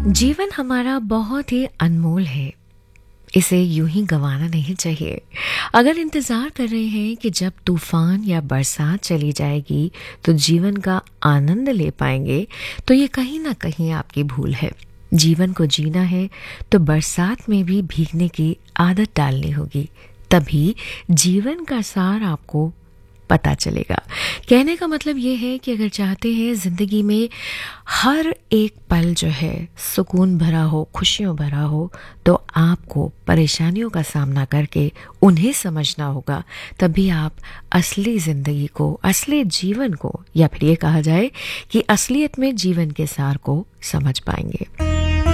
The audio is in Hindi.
जीवन हमारा बहुत ही अनमोल है। इसे यूं ही गंवाना नहीं चाहिए। अगर इंतज़ार कर रहे हैं कि जब तूफान या बरसात चली जाएगी तो जीवन का आनंद ले पाएंगे, तो ये कहीं ना कहीं आपकी भूल है। जीवन को जीना है तो बरसात में भी भीगने की आदत डालनी होगी, तभी जीवन का सार आपको पता चलेगा। कहने का मतलब ये है कि अगर चाहते हैं ज़िंदगी में हर एक पल जो है सुकून भरा हो, खुशियों भरा हो, तो आपको परेशानियों का सामना करके उन्हें समझना होगा। तभी आप असली ज़िंदगी को, असली जीवन को, या फिर ये कहा जाए कि असलियत में जीवन के सार को समझ पाएंगे।